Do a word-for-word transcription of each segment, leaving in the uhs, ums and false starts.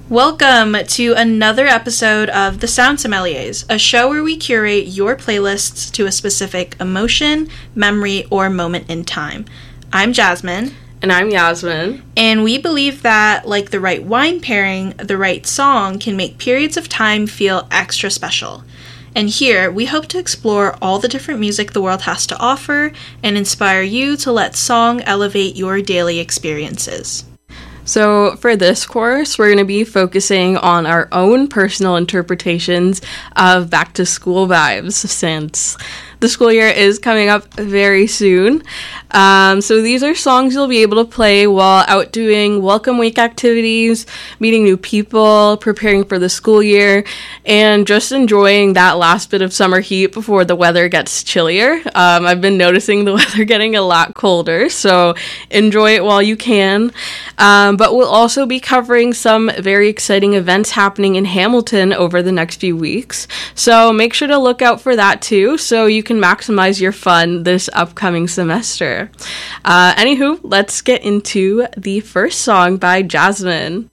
Welcome to another episode of The Sound Sommeliers, a show where we curate your playlists to a specific emotion, memory, or moment in time. I'm Jasmine. And I'm Yasmin. And we believe that, like the right wine pairing, the right song can make periods of time feel extra special. And here, we hope to explore all the different music the world has to offer and inspire you to let song elevate your daily experiences. So for this course, we're going to be focusing on our own personal interpretations of back-to-school vibes since the school year is coming up very soon. Um, so these are songs you'll be able to play while out doing welcome week activities, meeting new people, preparing for the school year, and just enjoying that last bit of summer heat before the weather gets chillier. Um, I've been noticing the weather getting a lot colder, so enjoy it while you can. Um, but we'll also be covering some very exciting events happening in Hamilton over the next few weeks. So make sure to look out for that too, so you can maximize your fun this upcoming semester. Uh, anywho, let's get into the first song by Jasmine.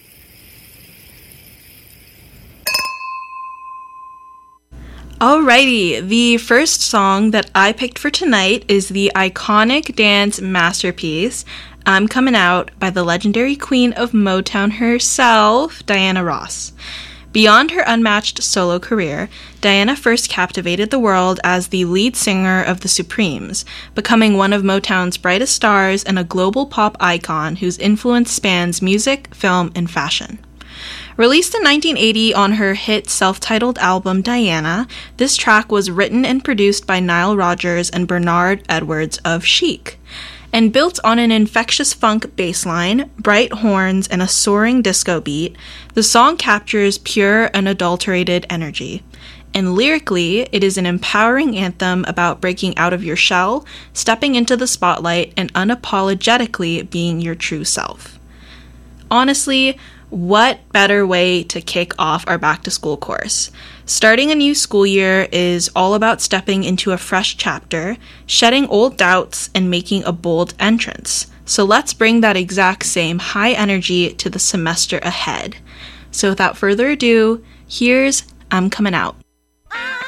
Alrighty, the first song that I picked for tonight is the iconic dance masterpiece, I'm Coming Out, by the legendary queen of Motown herself, Diana Ross. Beyond her unmatched solo career, Diana first captivated the world as the lead singer of the Supremes, becoming one of Motown's brightest stars and a global pop icon whose influence spans music, film, and fashion. Released in nineteen eighty on her hit self-titled album Diana, this track was written and produced by Nile Rodgers and Bernard Edwards of Chic. And built on an infectious funk bass line, bright horns, and a soaring disco beat, the song captures pure, unadulterated energy. And lyrically, it is an empowering anthem about breaking out of your shell, stepping into the spotlight, and unapologetically being your true self. Honestly, what better way to kick off our back-to-school course? Starting a new school year is all about stepping into a fresh chapter, shedding old doubts, and making a bold entrance. So let's bring that exact same high energy to the semester ahead. So without further ado, here's I'm Coming Out.